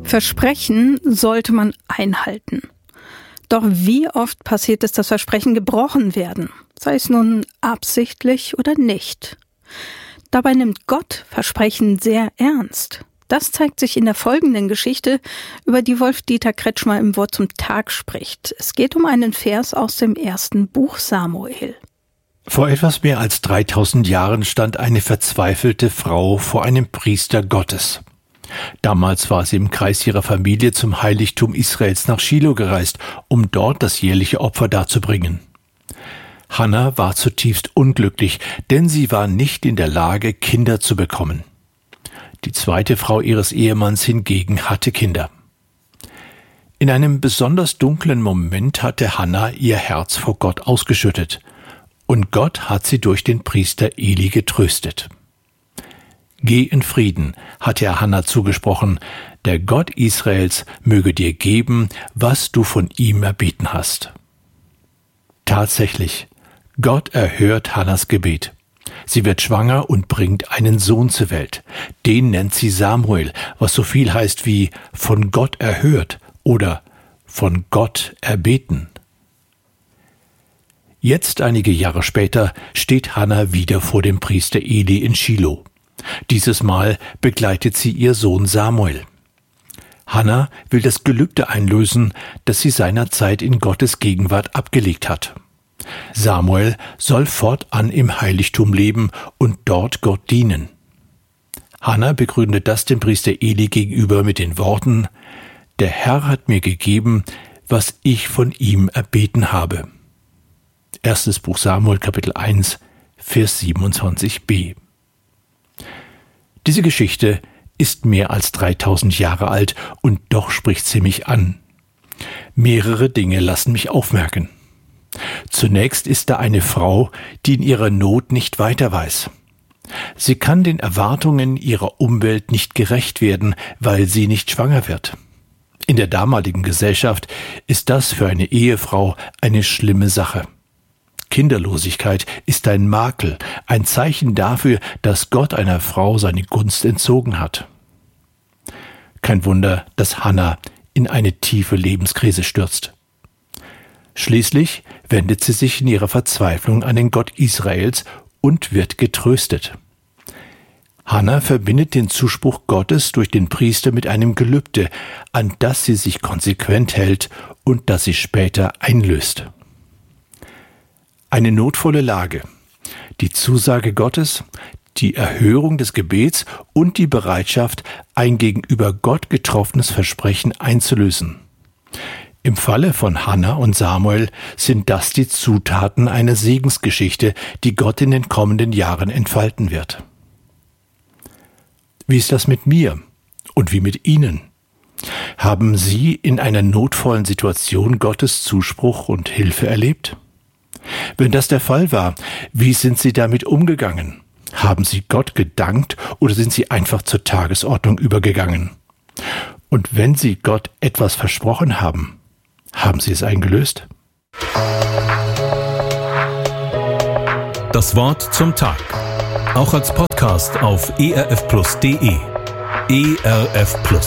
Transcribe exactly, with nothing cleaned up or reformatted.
Versprechen sollte man einhalten. Doch wie oft passiert es, dass Versprechen gebrochen werden, sei es nun absichtlich oder nicht? Dabei nimmt Gott Versprechen sehr ernst. Das zeigt sich in der folgenden Geschichte, über die Wolf-Dieter Kretschmer im Wort zum Tag spricht. Es geht um einen Vers aus dem ersten Buch Samuel. Vor etwas mehr als dreitausend Jahren stand eine verzweifelte Frau vor einem Priester Gottes. Damals war sie im Kreis ihrer Familie zum Heiligtum Israels nach Schilo gereist, um dort das jährliche Opfer darzubringen. Hannah war zutiefst unglücklich, denn sie war nicht in der Lage, Kinder zu bekommen. Die zweite Frau ihres Ehemanns hingegen hatte Kinder. In einem besonders dunklen Moment hatte Hannah ihr Herz vor Gott ausgeschüttet, und Gott hat sie durch den Priester Eli getröstet. Geh in Frieden, hatte er Hannah zugesprochen, der Gott Israels möge dir geben, was du von ihm erbeten hast. Tatsächlich, Gott erhört Hannahs Gebet. Sie wird schwanger und bringt einen Sohn zur Welt. Den nennt sie Samuel, was so viel heißt wie von Gott erhört oder von Gott erbeten. Jetzt, einige Jahre später, steht Hannah wieder vor dem Priester Eli in Schilo. Dieses Mal begleitet sie ihr Sohn Samuel. Hannah will das Gelübde einlösen, das sie seinerzeit in Gottes Gegenwart abgelegt hat. Samuel soll fortan im Heiligtum leben und dort Gott dienen. Hannah begründet das dem Priester Eli gegenüber mit den Worten: Der Herr hat mir gegeben, was ich von ihm erbeten habe. Erstes Buch Samuel, Kapitel eins, Vers siebenundzwanzig b. Diese Geschichte ist mehr als dreitausend Jahre alt und doch spricht sie mich an. Mehrere Dinge lassen mich aufmerken. Zunächst ist da eine Frau, die in ihrer Not nicht weiter weiß. Sie kann den Erwartungen ihrer Umwelt nicht gerecht werden, weil sie nicht schwanger wird. In der damaligen Gesellschaft ist das für eine Ehefrau eine schlimme Sache. Kinderlosigkeit ist ein Makel, ein Zeichen dafür, dass Gott einer Frau seine Gunst entzogen hat. Kein Wunder, dass Hannah in eine tiefe Lebenskrise stürzt. Schließlich wendet sie sich in ihrer Verzweiflung an den Gott Israels und wird getröstet. Hannah verbindet den Zuspruch Gottes durch den Priester mit einem Gelübde, an das sie sich konsequent hält und das sie später einlöst. Eine notvolle Lage, die Zusage Gottes, die Erhörung des Gebets und die Bereitschaft, ein gegenüber Gott getroffenes Versprechen einzulösen. Im Falle von Hannah und Samuel sind das die Zutaten einer Segensgeschichte, die Gott in den kommenden Jahren entfalten wird. Wie ist das mit mir und wie mit Ihnen? Haben Sie in einer notvollen Situation Gottes Zuspruch und Hilfe erlebt? Wenn das der Fall war, wie sind Sie damit umgegangen? Haben Sie Gott gedankt oder sind Sie einfach zur Tagesordnung übergegangen? Und wenn Sie Gott etwas versprochen haben, haben Sie es eingelöst? Das Wort zum Tag. Auch als Podcast auf e r f plus punkt d e. E R F Plus.